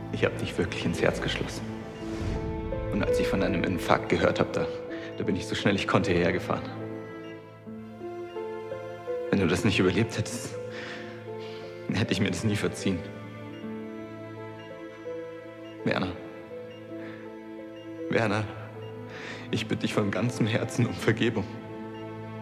Ich habe dich wirklich ins Herz geschlossen. Und als ich von deinem Infarkt gehört habe, da bin ich so schnell ich konnte hierher gefahren. Wenn du das nicht überlebt hättest, dann hätte ich mir das nie verziehen. Werner. Werner, ich bitte dich von ganzem Herzen um Vergebung.